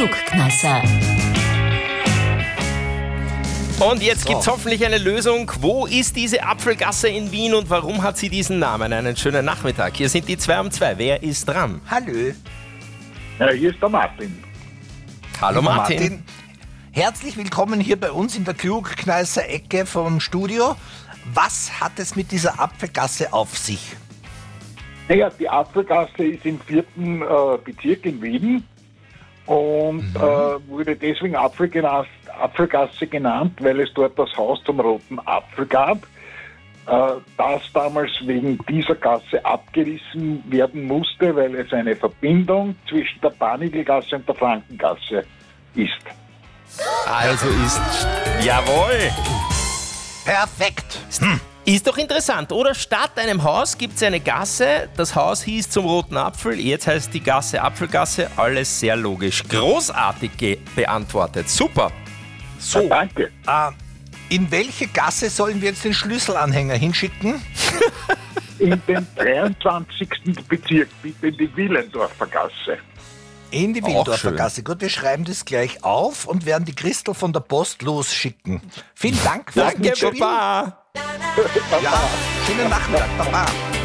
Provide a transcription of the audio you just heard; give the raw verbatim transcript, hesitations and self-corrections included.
Klugkneisser. Und jetzt gibt's hoffentlich eine Lösung. Wo ist diese Apfelgasse in Wien und warum hat sie diesen Namen? Einen schönen Nachmittag. Hier sind die zwei um zwei. Wer ist dran? Hallo. Ja, hier ist der Martin. Hallo Martin. Herzlich willkommen hier bei uns in der Klugkneisser-Ecke vom Studio. Was hat es mit dieser Apfelgasse auf sich? Naja, die Apfelgasse ist im vierten äh, Bezirk in Wien und mhm. äh, wurde deswegen Apfelgasse, Apfelgasse genannt, weil es dort das Haus zum roten Apfel gab, äh, das damals wegen dieser Gasse abgerissen werden musste, weil es eine Verbindung zwischen der Barnigelgasse und der Frankengasse ist. Also ist... Jawohl! Perfekt! Hm. Ist doch interessant, oder? Statt einem Haus gibt es eine Gasse. Das Haus hieß zum roten Apfel, jetzt heißt die Gasse Apfelgasse. Alles sehr logisch. Großartig ge- beantwortet. Super! So, ja, danke. Äh, in welche Gasse sollen wir jetzt den Schlüsselanhänger hinschicken? In den dreiundzwanzigsten Bezirk, bitte in die Willendorfer Gasse. In die Wildorfer Gasse. Gut, wir schreiben das gleich auf und werden die Christel von der Post losschicken. Vielen Dank fürs Danke, Mitspielen. Papa! Ja, schönen Nachmittag, Papa.